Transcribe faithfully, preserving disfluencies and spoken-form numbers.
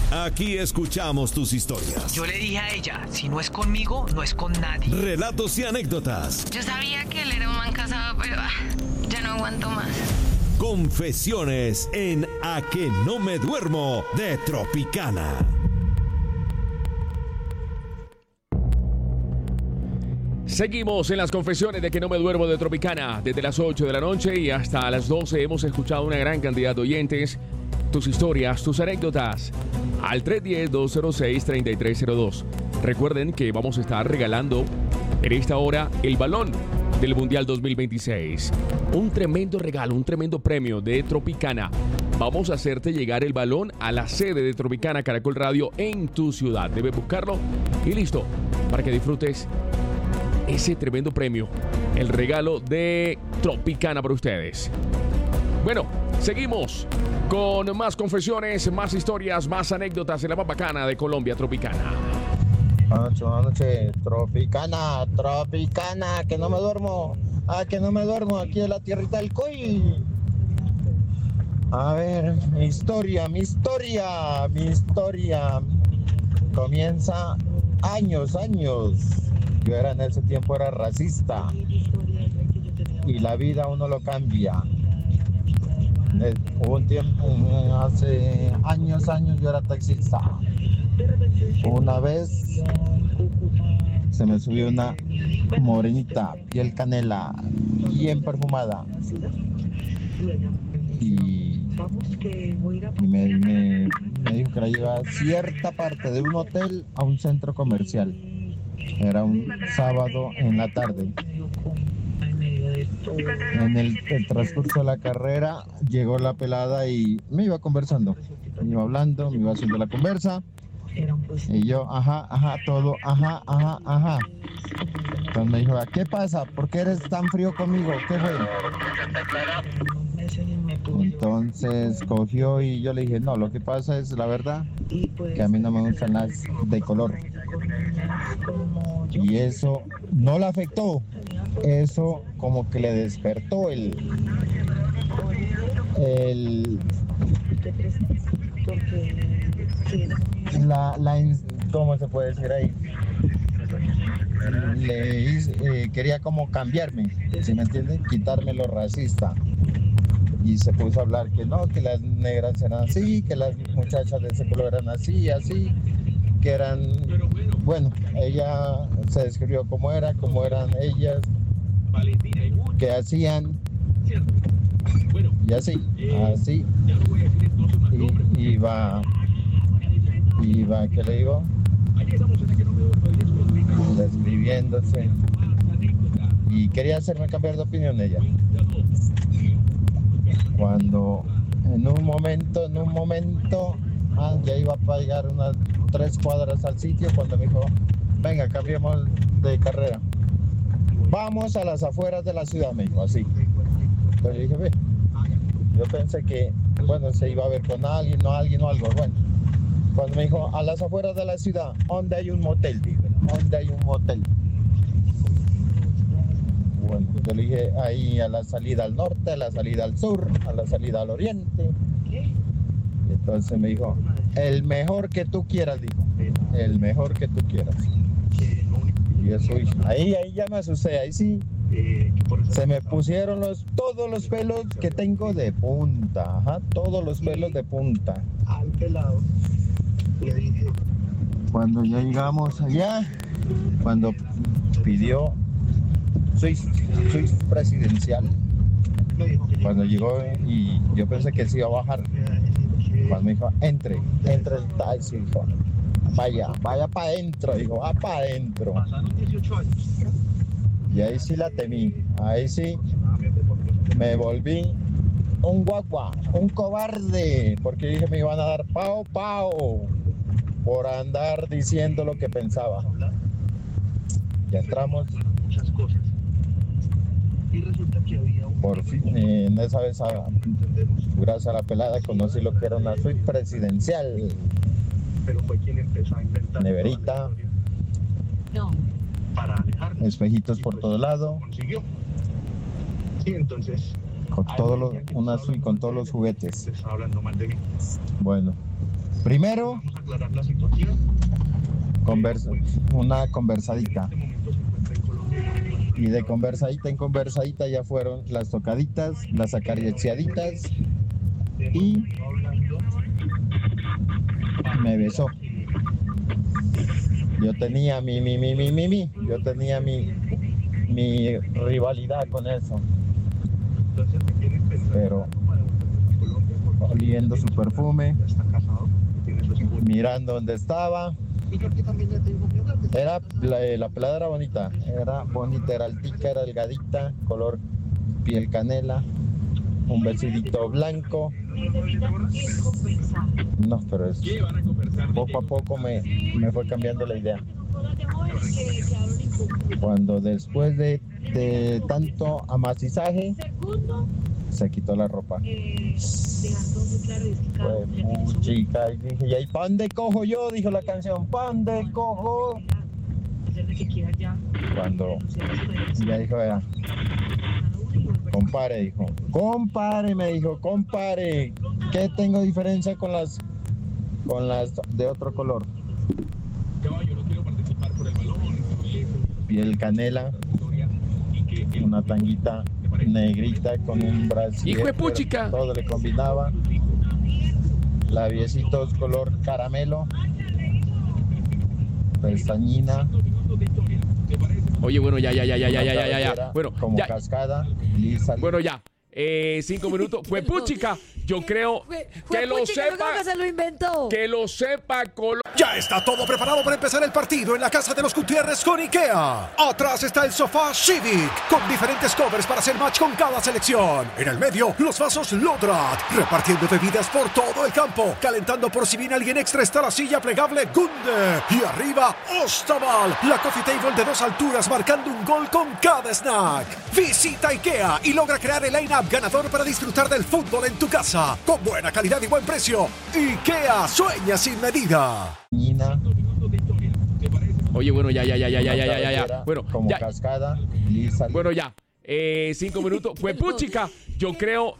Aquí escuchamos tus historias. Yo le dije a ella, si no es conmigo, no es con nadie. Relatos y anécdotas. Yo sabía que él era un man casado, pero ah, ya no aguanto más. Confesiones en A que no me duermo de Tropicana. Seguimos en las confesiones de Que no me duermo de Tropicana. Desde las ocho de la noche y hasta las doce hemos escuchado una gran cantidad de oyentes. Tus historias, tus anécdotas. Al tres uno cero, dos cero seis, tres tres cero dos. Recuerden que vamos a estar regalando en esta hora el balón del Mundial dos mil veintiséis. Un tremendo regalo, un tremendo premio de Tropicana. Vamos a hacerte llegar el balón a la sede de Tropicana Caracol Radio en tu ciudad. Debes buscarlo y listo, para que disfrutes ese tremendo premio. El regalo de Tropicana para ustedes. Bueno, seguimos con más confesiones, más historias, más anécdotas de la más bacana de Colombia, Tropicana. Buenas noches, buenas noches, Tropicana, Tropicana, que no me duermo, ah, que no me duermo, aquí en la tierrita del Coy. A ver, mi historia, mi historia, mi historia, comienza años, años. Yo era en ese tiempo, era racista, y la vida uno lo cambia. Hubo un tiempo, hace años, años yo era taxista. Una vez se me subió una morenita, piel canela, bien perfumada. Y, y me, me, me dijo que la llevaba a cierta parte de un hotel a un centro comercial. Era un sábado en la tarde. En el, el transcurso de la carrera llegó la pelada y me iba conversando, me iba hablando, me iba haciendo la conversa y yo, ajá, ajá, todo, ajá, ajá, ajá. Entonces me dijo, ¿qué pasa? ¿Por qué eres tan frío conmigo? ¿Qué fue? Entonces cogió y yo le dije, no, lo que pasa es la verdad que a mí no me gustan las de color. Y eso no le afectó. Eso como que le despertó el, el la, la, ¿cómo se puede decir ahí? Le hice, eh, quería como cambiarme, ¿sí me entiende? Quitarme lo racista. Y se puso a hablar que no, que las negras eran así, que las muchachas de ese color eran así, así, que eran, bueno, ella se describió cómo era, cómo eran ellas, que hacían, y así, así, y iba, iba, ¿qué le digo? Describiéndose, y quería hacerme cambiar de opinión ella. Cuando en un momento, en un momento, ah, ya iba a llegar unas tres cuadras al sitio, cuando me dijo, venga, cambiemos de carrera. Vamos a las afueras de la ciudad, me dijo, así. Entonces yo dije, ve, yo pensé que, bueno, se iba a ver con alguien, no alguien o algo, bueno. Cuando me dijo, a las afueras de la ciudad, ¿dónde hay un motel? Dije, ¿dónde hay un motel? Bueno, yo le dije, ahí a la salida al norte, a la salida al sur, a la salida al oriente. Y entonces me dijo, el mejor que tú quieras, dijo, el mejor que tú quieras. Y eso, ahí, ahí ya me asusté, ahí sí, se me pusieron los, todos los pelos que tengo de punta, ajá, todos los pelos de punta. Al pelado le dije, cuando ya llegamos allá, cuando pidió Suiz, Suiz presidencial, cuando llegó y yo pensé que se iba a bajar, cuando me dijo, entre, entre el taxi, dijo, vaya, vaya para adentro, dijo, va para adentro. Y ahí sí la temí, ahí sí me volví un guagua, un cobarde, porque dije me iban a dar pao, pao, por andar diciendo lo que pensaba. Ya entramos. Por fin, en esa vez, gracias a la pelada, conocí lo que era una suite presidencial. Neverita, espejitos por todo lado, con todos los, una suite con todos los juguetes. Bueno, primero Conversa, una conversadita. Y de conversadita en conversadita ya fueron las tocaditas, las acariciaditas y me besó. Yo tenía mi, mi, mi, mi, mi, mi, yo tenía mi, mi rivalidad con eso. Pero oliendo su perfume, mirando dónde estaba. Era la, la pelada era bonita, era bonita, era altica, era delgadita, color piel canela, un vestidito blanco. No, pero es, poco a poco me, me fue cambiando la idea. Cuando después de, de tanto amacizaje se quitó la ropa. Pues, chica, y dije, ¿y ahí pa' dónde cojo yo? Dijo la canción, ¿pa' dónde cojo? Cuando ya dijo, vea, compare, dijo, compare, me dijo, compare, ¿qué tengo diferencia con las, con las de otro color? Piel canela, una tanguita negrita con un brazo. ¡Hijo de puchica! Todo le combinaba. Labiecitos color caramelo. Pestañina. Oye, bueno, ya, ya, ya, ya, ya, ya, ya, ya, ya. Bueno, como ya. cascada, lisa. Bueno, ya. Eh, cinco minutos. Fue puchica. Yo creo Fue- que fue lo puchica, yo sepa. creo que se lo inventó. Que lo sepa Colombia. Ya está todo preparado para empezar el partido en la casa de los Gutiérrez con IKEA. Atrás está el sofá Civic, con diferentes covers para hacer match con cada selección. En el medio, los vasos Lodrat, repartiendo bebidas por todo el campo. Calentando por si viene alguien extra está la silla plegable Gunde. Y arriba, Ostaval, la coffee table de dos alturas marcando un gol con cada snack. Visita IKEA y logra crear el line-up ganador para disfrutar del fútbol en tu casa. Con buena calidad y buen precio. IKEA sueña sin medida. Nina, Oye, bueno, ya, ya, ya, ya, ya, ya, ya, ya, ya. cabellera, Bueno, como ya. cascada, lisa. Bueno, ya. Eh, cinco minutos. Fue puchica. Yo creo